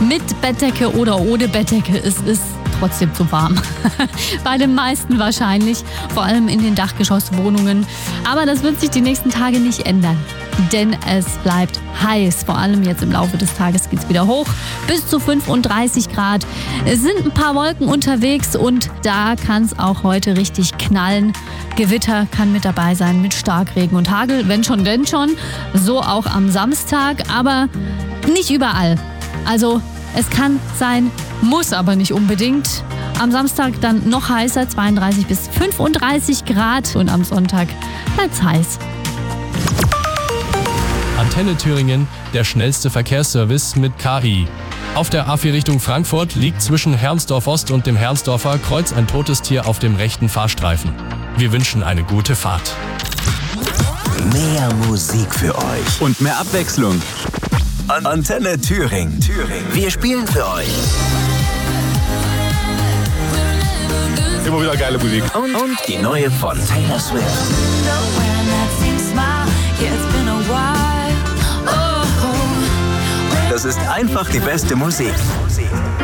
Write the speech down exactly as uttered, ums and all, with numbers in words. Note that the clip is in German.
Mit Bettdecke oder ohne Bettdecke, es ist trotzdem zu warm. Bei den meisten wahrscheinlich, vor allem in den Dachgeschosswohnungen. Aber das wird sich die nächsten Tage nicht ändern. Denn es bleibt heiß. Vor allem jetzt im Laufe des Tages geht es wieder hoch. Bis zu fünfunddreißig Grad. Es sind ein paar Wolken unterwegs und da kann es auch heute richtig knallen. Gewitter kann mit dabei sein mit Starkregen und Hagel. Wenn schon, denn schon. So auch am Samstag, aber nicht überall. Also es kann sein, muss aber nicht unbedingt. Am Samstag dann noch heißer, zweiunddreißig bis fünfunddreißig Grad. Und am Sonntag bleibt's heiß. Antenne Thüringen, der schnellste Verkehrsservice mit K I. Auf der A vier Richtung Frankfurt liegt zwischen Hermsdorf Ost und dem Hermsdorfer Kreuz ein totes Tier auf dem rechten Fahrstreifen. Wir wünschen eine gute Fahrt. Mehr Musik für euch und mehr Abwechslung. An Antenne Thüringen. Thüringen. Wir spielen für euch. Immer wieder geile Musik. Und, und die neue von Taylor Swift. Das ist einfach die beste Musik.